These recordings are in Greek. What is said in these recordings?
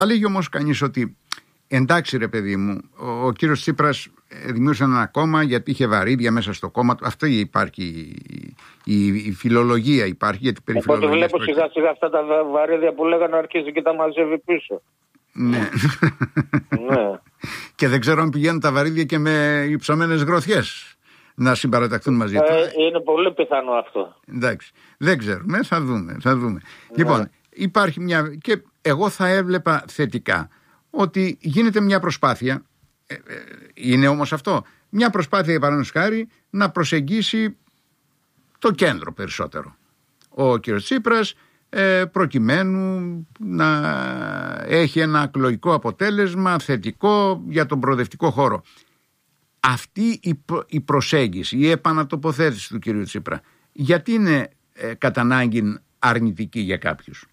Λέγει όμως κανείς ότι εντάξει ρε παιδί μου, ο κύριος Τσίπρας δημιούργησε ένα κόμμα γιατί είχε βαρύδια μέσα στο κόμμα του. Αυτό υπάρχει, η φιλολογία υπάρχει. Γιατί οπότε βλέπω σιγά σιγά αυτά τα βαρύδια που λέγανε αρχίζει και τα μαζεύει πίσω. Ναι. Ναι. Και δεν ξέρω αν πηγαίνουν τα βαρύδια και με υψωμένες γροθιές να συμπαραταχθούν μαζί του. Είναι πολύ πιθανό αυτό. Εντάξει. Δεν ξέρουμε, θα δούμε. Ναι. Λοιπόν, υπάρχει μια. Και εγώ θα έβλεπα θετικά ότι γίνεται μια προσπάθεια. Είναι όμως αυτό. Μια προσπάθεια, παραδείγματος χάρη, να προσεγγίσει το κέντρο περισσότερο. Ο κ. Τσίπρας προκειμένου να έχει ένα εκλογικό αποτέλεσμα θετικό για τον προοδευτικό χώρο. Αυτή η προσέγγιση, η επανατοποθέτηση του κ. Τσίπρα, γιατί είναι κατά ανάγκη αρνητική για κάποιους?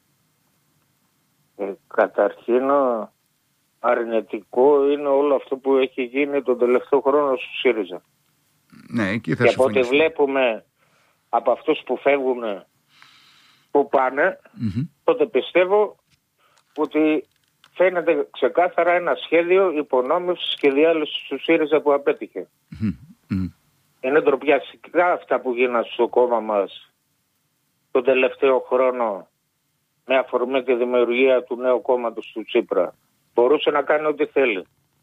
Καταρχήν αρνητικό είναι όλο αυτό που έχει γίνει τον τελευταίο χρόνο στο ΣΥΡΙΖΑ. Ναι, εκεί θα και από ό,τι βλέπουμε από αυτούς που φεύγουν που πάνε, τότε πιστεύω ότι φαίνεται ξεκάθαρα ένα σχέδιο υπονόμευσης και διάλυσης του ΣΥΡΙΖΑ που απέτυχε. Είναι ντροπιαστικά αυτά που γίνανε στο κόμμα μας τον τελευταίο χρόνο με αφορμή τη δημιουργία του νέου κόμματος του Τσίπρα. Μπορούσε να κάνει ό,τι θέλει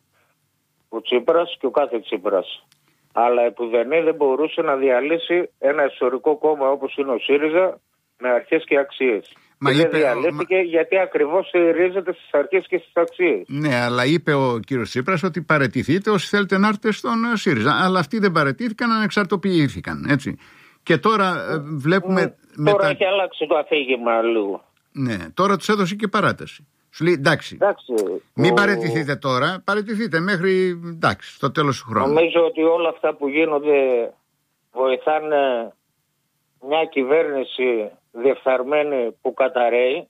ο Τσίπρας και ο κάθε Τσίπρας. Αλλά επουδενή δεν μπορούσε να διαλύσει ένα ιστορικό κόμμα όπως είναι ο ΣΥΡΙΖΑ με αρχές και αξίες. Δεν διαλύθηκε γιατί ακριβώς στηρίζεται στις αρχές και στις αξίες. Ναι, αλλά είπε ο κύριος Τσίπρας ότι παραιτηθείτε όσοι θέλετε να έρθετε στον ΣΥΡΙΖΑ. Αλλά αυτοί δεν παραιτήθηκαν, ανεξαρτοποιήθηκαν. Έτσι. Και τώρα βλέπουμε. Τώρα έχει αλλάξει το αφήγημα λίγο. Ναι, τώρα τους έδωσε και παράταση. Σου λέει εντάξει, μην παραιτηθείτε τώρα, παραιτηθείτε μέχρι στο τέλος του χρόνου. Νομίζω ότι όλα αυτά που γίνονται βοηθάνε μια κυβέρνηση διεφθαρμένη που καταραίει.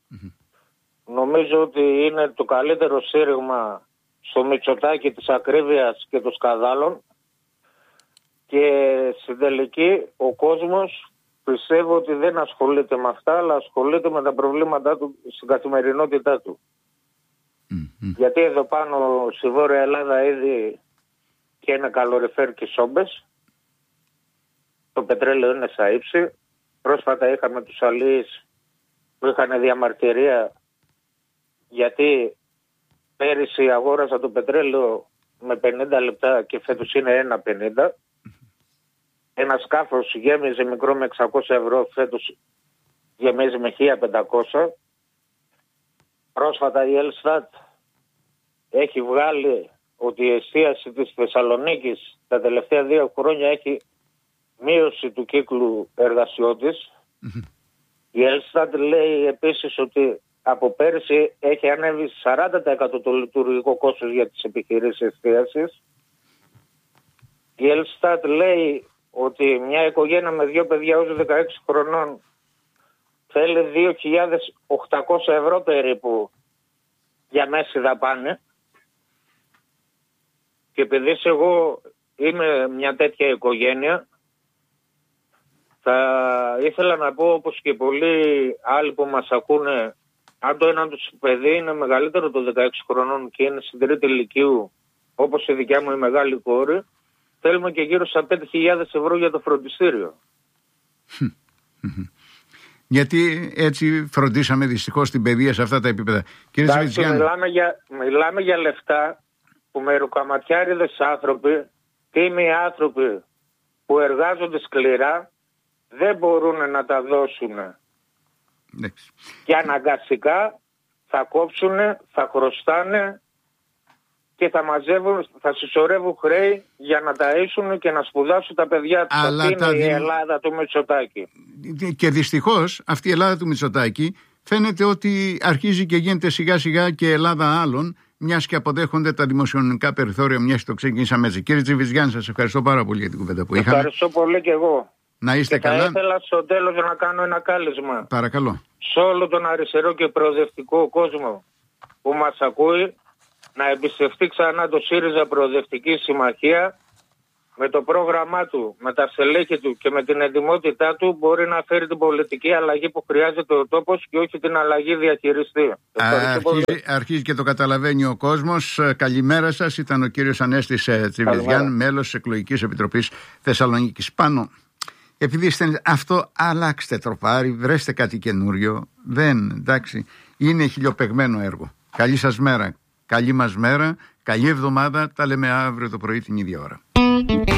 Νομίζω ότι είναι το καλύτερο σύρριγμα στο Μητσοτάκη της ακρίβειας και των σκανδάλων και στην τελική ο κόσμος πιστεύω ότι δεν ασχολείται με αυτά, αλλά ασχολείται με τα προβλήματά του στην καθημερινότητά του. Γιατί εδώ πάνω στη Βόρεια Ελλάδα ήδη και είναι καλοριφέρ και σόμπες. Το πετρέλαιο είναι στα ύψη. Πρόσφατα είχαμε τους αλείς που είχαν διαμαρτυρία γιατί πέρυσι αγόρασα το πετρέλαιο με 50 λεπτά και φέτος είναι 1,50. Ένα σκάφος γέμιζε μικρό με 600 ευρώ, φέτος γεμίζει με 1.500. Πρόσφατα η Ελστάτ έχει βγάλει ότι η εστίαση της Θεσσαλονίκης τα τελευταία 2 χρόνια έχει μείωση του κύκλου εργασιών της. Η Ελστάτ λέει επίσης ότι από πέρυσι έχει ανέβει 40% το λειτουργικό κόστος για τις επιχειρήσεις εστίασης. Η Ελστάτ λέει ότι μια οικογένεια με 2 παιδιά ως 16 χρονών θέλει 2.800 ευρώ περίπου για μέση δαπάνη. Και επειδή εγώ είμαι μια τέτοια οικογένεια, θα ήθελα να πω όπως και πολλοί άλλοι που μας ακούνε, αν το ένα τους παιδί είναι μεγαλύτερο των 16 χρονών και είναι στην 3η λυκείου, όπως η δικιά μου η μεγάλη κόρη, θέλουμε και γύρω στα 5.000 ευρώ για το φροντιστήριο. Γιατί έτσι φροντίσαμε δυστυχώς την παιδεία σε αυτά τα επίπεδα. Κύριε Τσιβιτζιάννη, μιλάμε για λεφτά που μεροκαματιάριδες άνθρωποι, τίμοι άνθρωποι που εργάζονται σκληρά, δεν μπορούν να τα δώσουν. Και αναγκαστικά θα κόψουν, θα χρωστάνε και θα μαζεύουν, θα συσσωρεύουν χρέη για να ταΐσουν και να σπουδάσουν τα παιδιά τους. Αυτή είναι η Ελλάδα του Μητσοτάκη. Και δυστυχώς αυτή η Ελλάδα του Μητσοτάκη φαίνεται ότι αρχίζει και γίνεται σιγά σιγά και Ελλάδα άλλων, μιας και αποδέχονται τα δημοσιονομικά περιθώρια, μιας και το ξεκινήσαμε έτσι. Κύριε Τσιβιτζιάννη, σας ευχαριστώ πάρα πολύ για την κουβέντα που είχαμε. Ευχαριστώ πολύ και εγώ. Να είστε και καλά. Θα ήθελα στο τέλος να κάνω ένα κάλεσμα. Παρακαλώ. Σε όλο τον αριστερό και προοδευτικό κόσμο που μας ακούει, να εμπιστευτεί ξανά το ΣΥΡΙΖΑ Προοδευτική Συμμαχία, με το πρόγραμμά του, με τα στελέχη του και με την ετοιμότητά του μπορεί να φέρει την πολιτική αλλαγή που χρειάζεται ο τόπος και όχι την αλλαγή διαχειριστή. Αρχίζει και το καταλαβαίνει ο κόσμος. Καλημέρα σας. Ήταν ο κύριος Ανέστης Τσιβιδιάν, μέλος της Εκλογικής Επιτροπής Θεσσαλονίκης. Πάνω. Επειδή είστε αυτό, αλλάξτε τροπάρι, βρέστε κάτι καινούριο. Εντάξει, είναι χιλιοπεγμένο έργο. Καλή σας μέρα, καλή μας μέρα, καλή εβδομάδα. Τα λέμε αύριο το πρωί την ίδια ώρα.